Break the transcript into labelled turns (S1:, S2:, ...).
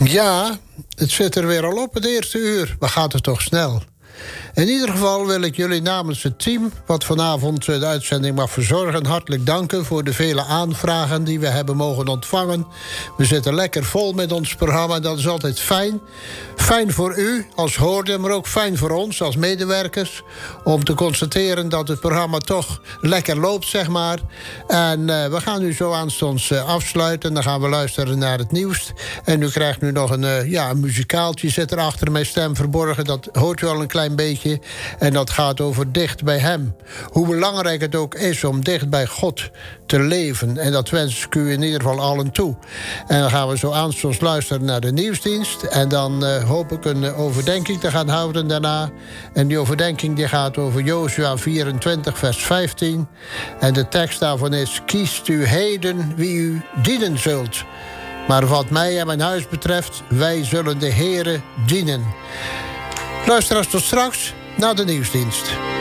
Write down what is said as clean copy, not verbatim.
S1: Ja, het zit er weer al op, het eerste uur. Maar gaat het toch snel? In ieder geval wil ik jullie namens het team wat vanavond de uitzending mag verzorgen hartelijk danken voor de vele aanvragen die we hebben mogen ontvangen. We zitten lekker vol met ons programma, dat is altijd fijn. Fijn voor u als hoorder, maar ook fijn voor ons als medewerkers, om te constateren dat het programma toch lekker loopt, zeg maar. En we gaan nu zo aanstonds afsluiten. Dan gaan we luisteren naar het nieuws. En u krijgt nu nog een muzikaaltje, zit er achter mijn stem verborgen. Dat hoort u al een klein beetje. En dat gaat over dicht bij hem. Hoe belangrijk het ook is om dicht bij God te leven. En dat wens ik u in ieder geval allen toe. En dan gaan we zo aanstonds luisteren naar de nieuwsdienst. En dan hoop ik een overdenking te gaan houden daarna. En die overdenking die gaat over Josua 24 vers 15. En de tekst daarvan is: kiest u heden wie u dienen zult. Maar wat mij en mijn huis betreft, wij zullen de Heere dienen. Luisteraars, tot straks na de nieuwsdienst.